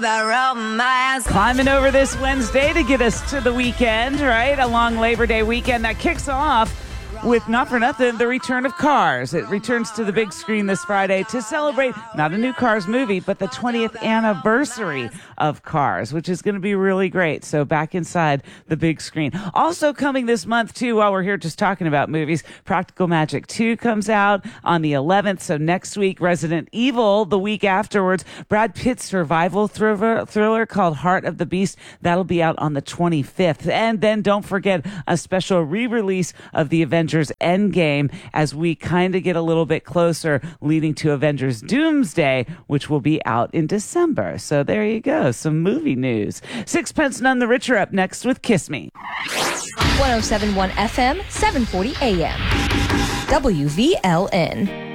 the romance. Climbing over this Wednesday to get us to the weekend, right? A long Labor Day weekend that kicks off with, not for nothing, the return of Cars. It returns to the big screen this Friday to celebrate not a new Cars movie, but the 20th anniversary of Cars, which is going to be really great. So back inside the big screen. Also coming this month, too, while we're here just talking about movies, Practical Magic 2 comes out on the 11th. So next week, Resident Evil the week afterwards. Brad Pitt's survival thriller called Heart of the Beast. That'll be out on the 25th. And then don't forget a special re-release of the Avengers Endgame as we kind of get a little bit closer, leading to Avengers Doomsday, which will be out in December. So there you go, some movie news. Sixpence None the Richer up next with Kiss Me. 107.1 FM, 740 AM. WVLN.